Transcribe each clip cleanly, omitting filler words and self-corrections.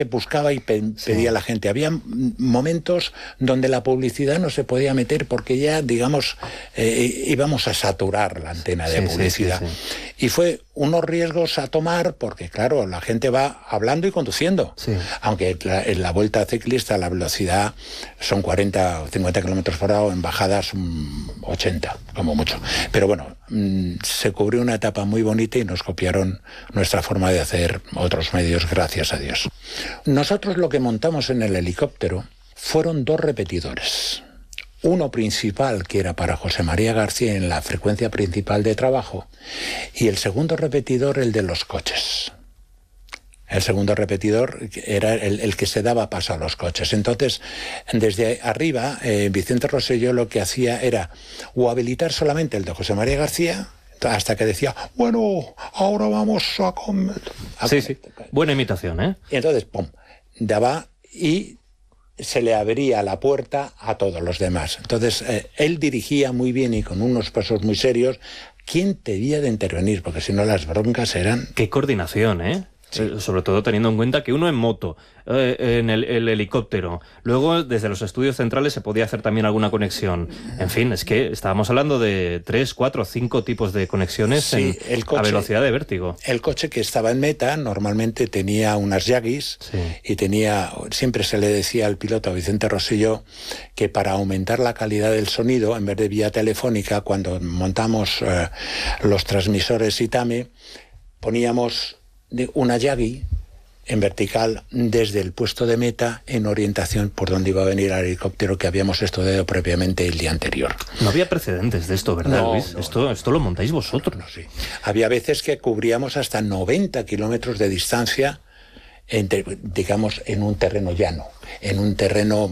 buscaba y pedía a la gente. Había momentos donde la publicidad no se podía meter porque ya, digamos, íbamos a saturar la antena de publicidad. Sí. Y fue unos riesgos a tomar porque, claro, la gente va hablando y conduciendo. Sí. Aunque en la vuelta ciclista la velocidad son 40 o 50 kilómetros por hora, en bajadas 80, como mucho. Pero bueno, se cubrió una etapa muy bonita y nos copiaron nuestra forma de hacer otros medios, gracias a Dios. Nosotros lo que montamos en el helicóptero fueron 2 repetidores. Uno principal, que era para José María García en la frecuencia principal de trabajo, y el segundo repetidor, el de los coches. El segundo repetidor era el que se daba paso a los coches. Entonces, desde arriba, Vicente Rosselló lo que hacía era o habilitar solamente el de José María García, hasta que decía, bueno, ahora vamos a comer. Sí. Buena imitación, ¿eh? Y entonces, pum, daba y se le abría la puerta a todos los demás. Entonces, él dirigía muy bien y con unos pasos muy serios. ¿Quién debía de intervenir? Porque si no, las broncas eran... ¡Qué coordinación, eh! Sí. Sobre todo teniendo en cuenta que uno en moto, en el helicóptero, luego desde los estudios centrales se podía hacer también alguna conexión. En fin, es que estábamos hablando de 3, 4, 5 tipos de conexiones a velocidad de vértigo. El coche que estaba en meta normalmente tenía unas Yagis y siempre se le decía al piloto Vicente Rosselló que para aumentar la calidad del sonido, en vez de vía telefónica, cuando montamos los transmisores ITAME, poníamos de una Yagi en vertical desde el puesto de meta en orientación por donde iba a venir el helicóptero que habíamos estudiado previamente el día anterior. No había precedentes de esto, ¿verdad, Luis? Esto lo montáis vosotros. No, sí. Había veces que cubríamos hasta 90 kilómetros de distancia digamos, en un terreno llano. En un terreno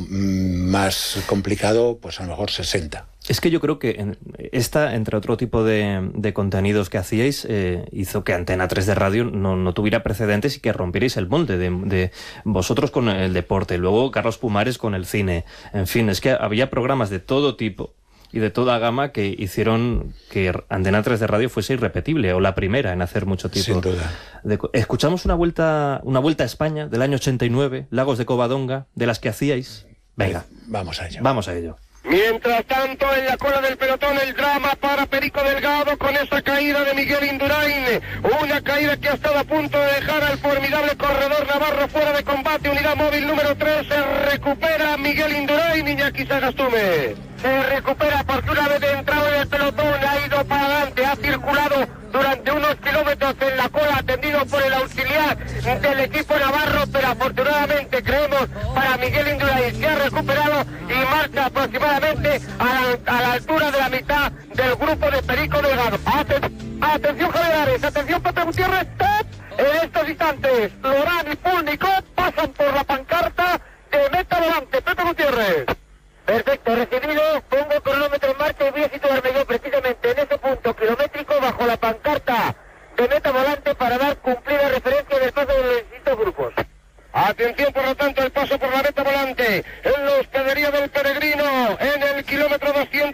más complicado, pues a lo mejor 60. Es que yo creo que esta, entre otro tipo de contenidos que hacíais, hizo que Antena 3 de radio no tuviera precedentes y que rompierais el molde de vosotros con el deporte, luego Carlos Pumares con el cine. En fin, es que había programas de todo tipo y de toda gama que hicieron que Antena 3 de radio fuese irrepetible, o la primera en hacer mucho tipo. Sin duda. Escuchamos una vuelta a España del año 89, Lagos de Covadonga, de las que hacíais. Venga, vamos a ello. Vamos a ello. Mientras tanto, en la cola del pelotón, el drama para Perico Delgado con esa caída de Miguel Indurain. Una caída que ha estado a punto de dejar al formidable corredor navarro fuera de combate. Unidad móvil número 3, se recupera Miguel Indurain, Iñaki Sagastume. Se recupera porque una vez entrado en el pelotón ha ido para adelante, ha circulado durante unos kilómetros en la cola, atendido por el auxiliar del equipo navarro, pero afortunadamente creemos para Miguel Indurain se ha recuperado y marcha aproximadamente a la altura de la mitad del grupo de Perico Delgado. Atención Javier, atención Pepe Gutiérrez, ¡top! En estos instantes, Lorán y Púlnico pasan por la pancarta de meta volante. Pepe Gutiérrez. Perfecto, recibido, pongo cronómetro en marcha y voy a situarme yo precisamente en ese punto kilométrico bajo la pancarta de meta volante para dar cumplida referencia del paso de los distintos grupos. Atención, por lo tanto, el paso por la meta volante en la hospedería del Peregrino, en el kilómetro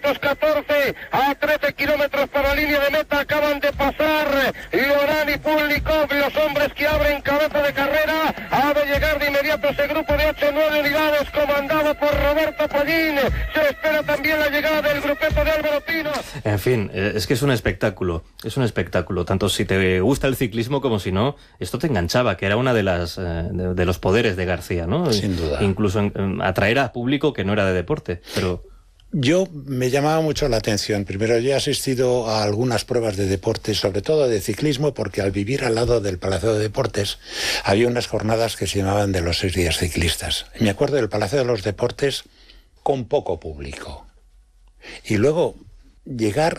214, a 13 kilómetros para la línea de meta, acaban de pasar Lorán y Púlnikov, los hombres que abren cabeza de carrera. Ha de llegar de inmediato ese grupo de 8 o 9 unidades comandado por Roberto Pollín. Se espera también la llegada del grupeto de Álvaro Pino. En fin, es que es un espectáculo, tanto si te gusta el ciclismo como si no. Esto te enganchaba, que era una de las de los poderes de García, ¿no? Sin duda. Incluso atraer a público que no era de deporte, pero... Yo me llamaba mucho la atención. Primero, yo he asistido a algunas pruebas de deporte, sobre todo de ciclismo, porque al vivir al lado del Palacio de Deportes había unas jornadas que se llamaban de los 6 días ciclistas. Me acuerdo del Palacio de los Deportes con poco público. Y luego llegar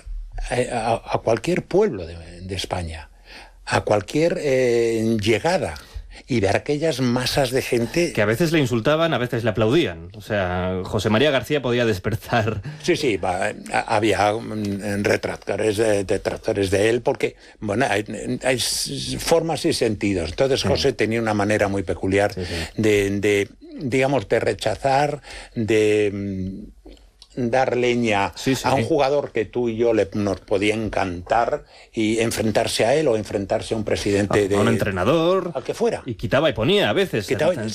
a cualquier pueblo de España, a cualquier llegada, y ver aquellas masas de gente... Que a veces le insultaban, a veces le aplaudían. O sea, José María García podía despertar... Sí, había detractores de él, porque, bueno, hay formas y sentidos. Entonces José tenía una manera muy peculiar de rechazar, de dar leña a un jugador que tú y yo nos podía encantar y enfrentarse a él o enfrentarse a un presidente a un entrenador, al que fuera. Y quitaba y ponía a veces.